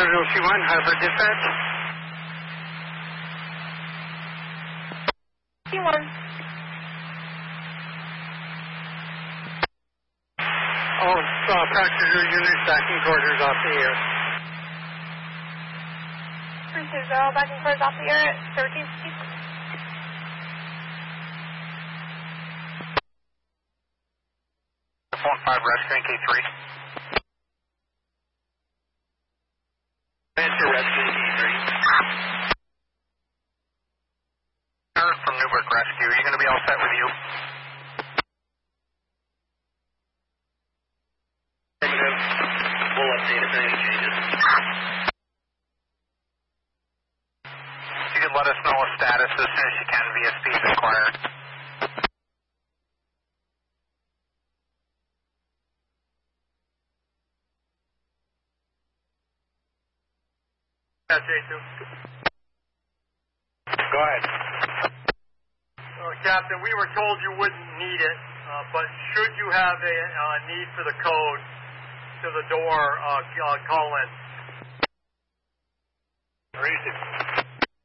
021, Harvard Dispatch. T1. All passenger units backing quarters off the air. 320, backing quarters off the air at 1350. Phone 5 rescuing K3. Answer rescuing K3. From Newburgh Rescue, are you going to be all set with you? Negative. We'll update if anything changes. You can let us know a status as soon as you can via speed required. Yeah, J2. Go ahead. Captain, we were told you wouldn't need it, but should you have a need for the code to the door, call in. Reason.